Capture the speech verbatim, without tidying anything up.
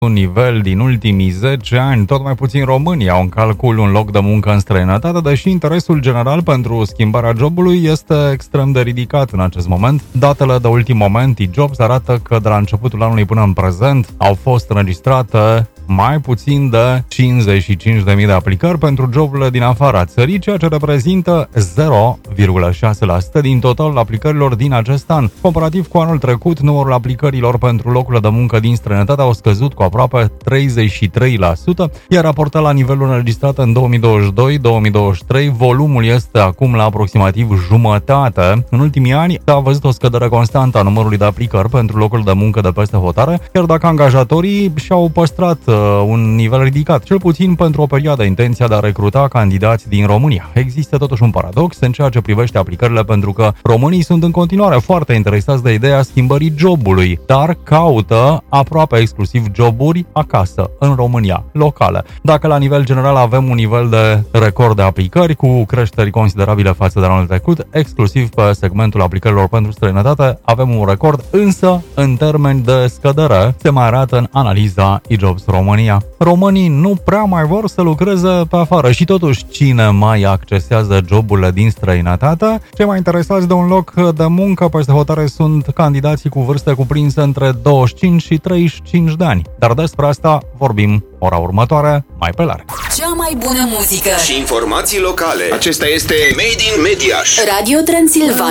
un nivel din ultimii zece ani, tot mai puțin românii au în calcul un loc de muncă în străinătate, deși interesul general pentru schimbarea jobului este extrem de ridicat în acest moment. Datele de ultim moment, e-Jobs, arată că de la începutul anului până în prezent au fost înregistrate mai puțin de cincizeci și cinci de mii de aplicări pentru joburile din afara țării, ceea ce reprezintă zero virgulă șase la sută din totalul aplicărilor din acest an. Comparativ cu anul trecut, numărul aplicărilor pentru locurile de muncă din străinătate au scăzut cu aproape treizeci și trei la sută, iar raportat la nivelul înregistrat în două mii douăzeci și doi două mii douăzeci și trei, volumul este acum la aproximativ jumătate. În ultimii ani a văzut o scădere constantă a numărului de aplicări pentru locuri de muncă de peste hotare, chiar dacă angajatorii și-au păstrat un nivel ridicat, cel puțin pentru o perioadă, intenția de a recruta candidați din România. Există totuși un paradox în ceea ce privește aplicările, pentru că românii sunt în continuare foarte interesați de ideea schimbării jobului, dar caută aproape exclusiv joburi acasă, în România, locale. Dacă la nivel general avem un nivel de record de aplicări, cu creșteri considerabile față de anul trecut, exclusiv pe segmentul aplicărilor pentru străinătate avem un record, însă în termeni de scădere se mai arată în analiza e-Jobs România. Românii nu prea mai vor să lucreze pe afară și totuși cine mai accesează joburile din străinătate? Cei mai interesați de un loc de muncă peste hotare sunt candidații cu vârste cuprinse între douăzeci și cinci și treizeci și cinci de ani. Dar despre asta vorbim ora următoare, mai pe larg. Cea mai bună muzică și informații locale. Acesta este Made in Mediaș. Radio Transilvania.